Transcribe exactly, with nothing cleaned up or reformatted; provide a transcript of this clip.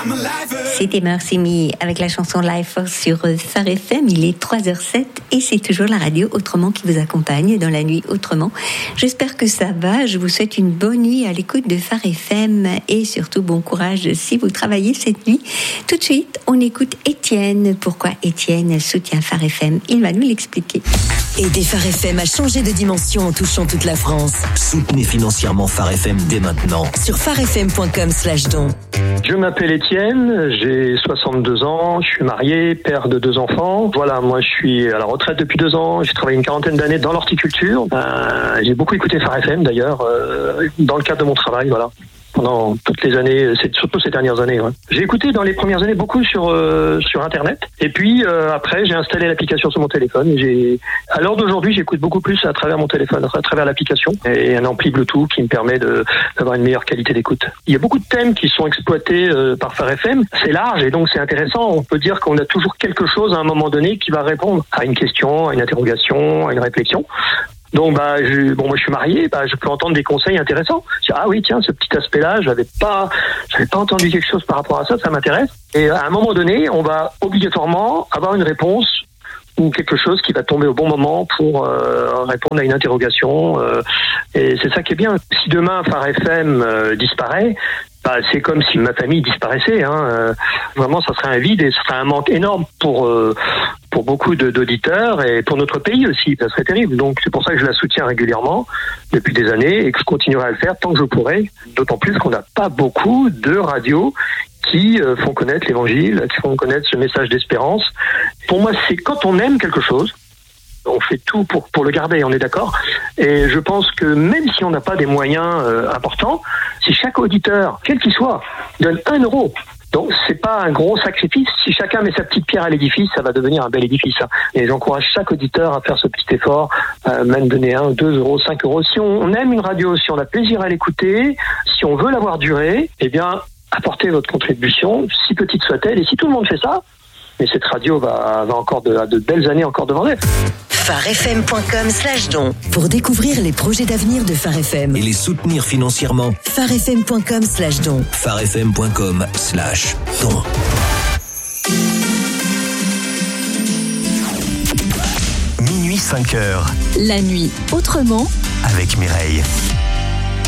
C'était Mercy Me avec la chanson Life Force sur Phare F M. Il est trois heures zéro sept et c'est toujours la radio Autrement qui vous accompagne dans la nuit Autrement. J'espère que ça va. Je vous souhaite une bonne nuit à l'écoute de Phare F M et surtout bon courage si vous travaillez cette nuit. Tout de suite, on écoute Étienne. Pourquoi Étienne soutient Phare F M? Il va nous l'expliquer. Aider Phare F M à changer de dimension en touchant toute la France. Soutenez financièrement Phare F M dès maintenant. Sur pharefm point com slash don. Je m'appelle Étienne, j'ai soixante-deux ans, je suis marié, père de deux enfants. Voilà, moi je suis à la retraite depuis deux ans, j'ai travaillé une quarantaine d'années dans l'horticulture. Euh, j'ai beaucoup écouté Phare F M d'ailleurs, euh, dans le cadre de mon travail, voilà. Pendant toutes les années, c'est surtout ces dernières années. Ouais. J'ai écouté dans les premières années beaucoup sur euh, sur Internet. Et puis euh, après, j'ai installé l'application sur mon téléphone. Et j'ai, à l'heure d'aujourd'hui, j'écoute beaucoup plus à travers mon téléphone, à travers l'application et un ampli Bluetooth qui me permet de d'avoir une meilleure qualité d'écoute. Il y a beaucoup de thèmes qui sont exploités euh, par Phare F M. C'est large et donc c'est intéressant. On peut dire qu'on a toujours quelque chose à un moment donné qui va répondre à une question, à une interrogation, à une réflexion. Donc bah je, bon moi je suis marié, bah je peux entendre des conseils intéressants. Je dis, ah oui tiens ce petit aspect-là, j'avais pas j'avais pas entendu quelque chose par rapport à ça, ça m'intéresse. Et à un moment donné, on va obligatoirement avoir une réponse ou quelque chose qui va tomber au bon moment pour euh, répondre à une interrogation. Euh, et c'est ça qui est bien. Si demain Phare F M euh, disparaît, bah, c'est comme si ma famille disparaissait. Hein. Euh, vraiment, ça serait un vide et ça serait un manque énorme pour euh, pour beaucoup de, d'auditeurs et pour notre pays aussi. Ça serait terrible. Donc c'est pour ça que je la soutiens régulièrement depuis des années et que je continuerai à le faire tant que je pourrai. D'autant plus qu'on n'a pas beaucoup de radios qui euh, font connaître l'Évangile, qui font connaître ce message d'espérance. Pour moi, c'est quand on aime quelque chose, on fait tout pour pour le garder, on est d'accord. Et je pense que même si on n'a pas des moyens euh, importants, si chaque auditeur, quel qu'il soit, donne un euro, donc c'est pas un gros sacrifice. Si chacun met sa petite pierre à l'édifice, ça va devenir un bel édifice. Hein. Et j'encourage chaque auditeur à faire ce petit effort, euh, même donner un, deux euros, cinq euros. Si on, on aime une radio, si on a plaisir à l'écouter, si on veut la voir durer, eh bien apportez votre contribution, si petite soit-elle. Et si tout le monde fait ça, mais cette radio va, va encore de, de belles années encore devant elle. pharefm point com slash don. Pour découvrir les projets d'avenir de Phare F M et les soutenir financièrement. pharefm point com slash don. pharefm point com slash don. Minuit cinq heures. La nuit Autrement avec Mireille.